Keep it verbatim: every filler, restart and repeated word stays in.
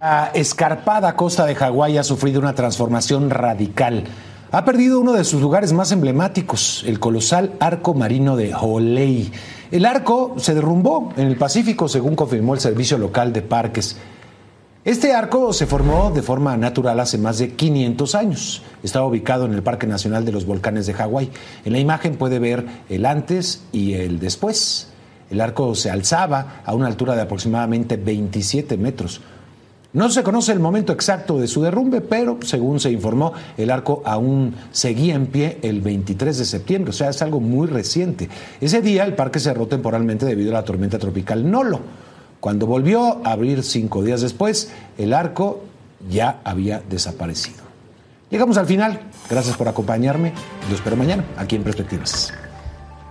La escarpada costa de Hawái ha sufrido una transformación radical. Ha perdido uno de sus lugares más emblemáticos, el colosal arco marino de Ho'olei. El arco se derrumbó en el Pacífico, según confirmó el Servicio Local de Parques. Este arco se formó de forma natural hace más de quinientos años. Está ubicado en el Parque Nacional de los Volcanes de Hawái. En la imagen puede ver el antes y el después. El arco se alzaba a una altura de aproximadamente veintisiete metros. No se conoce el momento exacto de su derrumbe, pero según se informó, el arco aún seguía en pie el veintitrés de septiembre, o sea, es algo muy reciente. Ese día el parque cerró temporalmente debido a la tormenta tropical Nolo. Cuando volvió a abrir cinco días después, el arco ya había desaparecido. Llegamos al final. Gracias por acompañarme. Lo espero mañana aquí en Perspectivas.